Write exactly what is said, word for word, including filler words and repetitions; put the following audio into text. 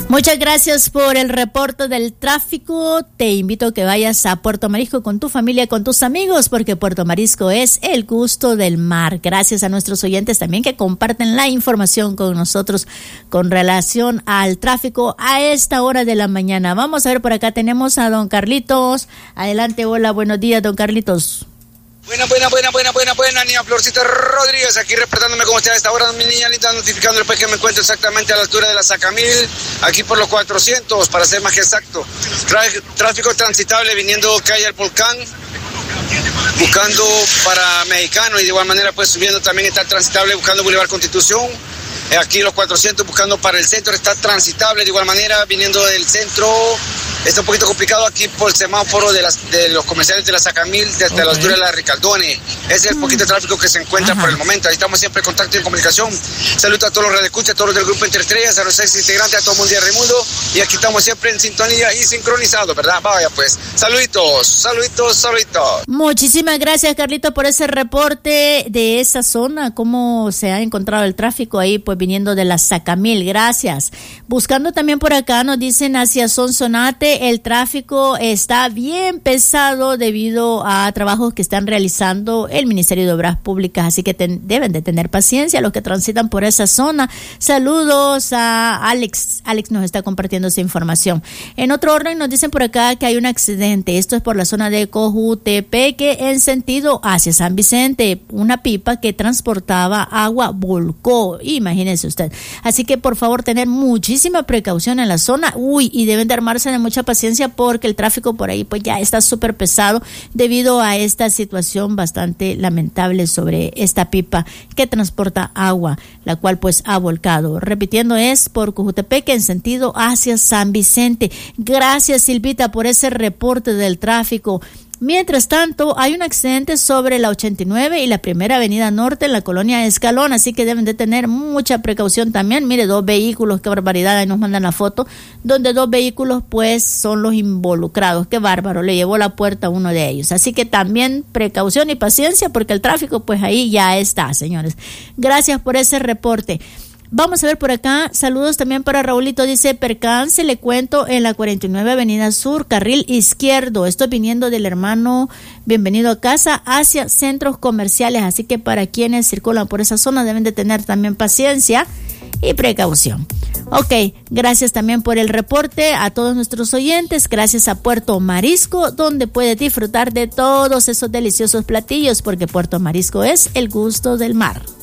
Muchas gracias por el reporte del tráfico. Te invito a que vayas a Puerto Marisco con tu familia, con tus amigos, porque Puerto Marisco es el gusto del mar. Gracias a nuestros oyentes también que comparten la información con nosotros con relación al tráfico a esta hora de la mañana. Vamos a ver, por acá tenemos a don Carlitos. Adelante, hola, buenos días, don Carlitos. Buena, buena, buena, buena, buena, buena, niña Florcita Rodríguez, aquí reportándome cómo está a esta hora, mi niña linda, notificándole pues que me encuentro exactamente a la altura de la Sacamil, aquí por los cuatrocientos, para ser más exacto. Tráfico transitable viniendo calle al Volcán, buscando para Mexicano, y de igual manera pues subiendo también está transitable buscando Boulevard Constitución. Aquí los cuatrocientos buscando para el centro está transitable, de igual manera viniendo del centro. Está un poquito complicado aquí por el semáforo de, las, de los comerciales de la Sacamil desde okay. la altura de la Ricaldone. Ese es el mm. poquito de tráfico que se encuentra Ajá. por el momento. Ahí estamos siempre en contacto y en comunicación. Saludos a todos los radioescuchas, a todos los del grupo Interestrellas, a los ex integrantes, a todo el mundo de Raimundo. Y aquí estamos siempre en sintonía y sincronizados, ¿verdad? Vaya pues. Saluditos, saluditos, saluditos. Muchísimas gracias, Carlito, por ese reporte de esa zona. ¿Cómo se ha encontrado el tráfico ahí? Pues viniendo de la Sacamil. Gracias. Buscando también por acá, nos dicen hacia Sonsonate. El tráfico está bien pesado debido a trabajos que están realizando el Ministerio de Obras Públicas, así que ten, deben de tener paciencia los que transitan por esa zona. Saludos a Alex. Alex nos está compartiendo esa información. En otro orden nos dicen por acá que hay un accidente. Esto es por la zona de Cojutepeque en sentido hacia San Vicente. Una pipa que transportaba agua volcó. Imagínese usted. Así que por favor tener muchísima precaución en la zona. Uy, y deben de armarse de mucha paciencia porque el tráfico por ahí pues ya está súper pesado debido a esta situación bastante lamentable sobre esta pipa que transporta agua, la cual pues ha volcado. Repitiendo, es por Cojutepeque en sentido hacia San Vicente. Gracias, Silvita, por ese reporte del tráfico. Mientras tanto, hay un accidente sobre la ochenta y nueve y la primera avenida norte en la colonia Escalón, así que deben de tener mucha precaución también. Mire, dos vehículos, qué barbaridad, ahí nos mandan la foto, donde dos vehículos pues son los involucrados. Qué bárbaro, le llevó la puerta a uno de ellos. Así que también precaución y paciencia porque el tráfico pues ahí ya está, señores. Gracias por ese reporte. Vamos a ver por acá, saludos también para Raulito, dice percance, le cuento, en la cuarenta y nueve Avenida Sur, carril izquierdo, estoy viniendo del hermano Bienvenido a Casa hacia centros comerciales, así que para quienes circulan por esa zona deben de tener también paciencia y precaución. Ok, gracias también por el reporte a todos nuestros oyentes, gracias a Puerto Marisco, donde puede disfrutar de todos esos deliciosos platillos, porque Puerto Marisco es el gusto del mar.